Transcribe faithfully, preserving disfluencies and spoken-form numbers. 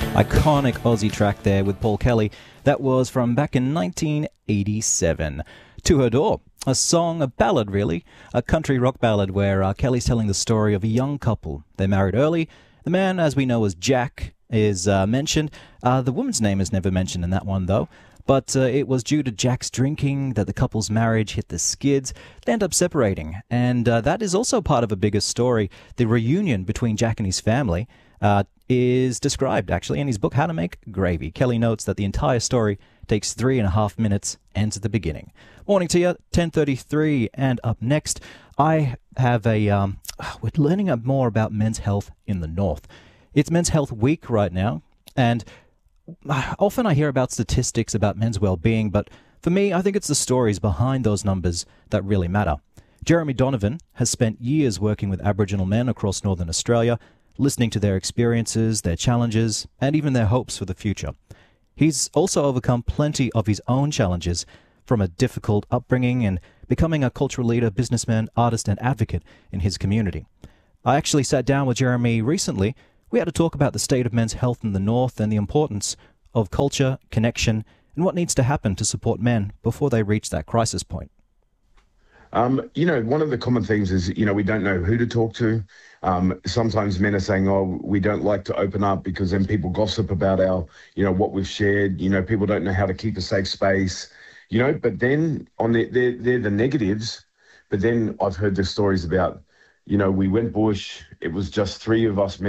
Iconic Aussie track there with Paul Kelly. That was from back in nineteen eighty-seven. To Her Door, a song, a ballad really, a country rock ballad where uh, Kelly's telling the story of a young couple. They married early. The man, as we know as Jack, is uh, mentioned. Uh, the woman's name is never mentioned in that one, though. But uh, it was due to Jack's drinking that the couple's marriage hit the skids. They end up separating. And uh, that is also part of a bigger story. The reunion between Jack and his family uh, is described, actually, in his book, How to Make Gravy. Kelly notes that the entire story takes three and a half minutes, ends at the beginning. Morning to you, ten thirty-three, and up next, I have a, um, we're learning more about men's health in the North. It's Men's Health Week right now, and often I hear about statistics about men's well-being, but for me, I think it's the stories behind those numbers that really matter. Jeremy Donovan has spent years working with Aboriginal men across Northern Australia, listening to their experiences, their challenges, and even their hopes for the future. He's also overcome plenty of his own challenges, from a difficult upbringing and becoming a cultural leader, businessman, artist, and advocate in his community. I actually sat down with Jeremy recently. We had to talk about the state of men's health in the North and the importance of culture, connection, and what needs to happen to support men before they reach that crisis point. Um, you know, one of the common themes is, you know, we don't know who to talk to. Um, sometimes men are saying, oh, we don't like to open up because then people gossip about our, you know, what we've shared. You know, people don't know how to keep a safe space, you know, but then on the, they're, they're the negatives. But then I've heard the stories about, you know, we went bush. It was just three of us men.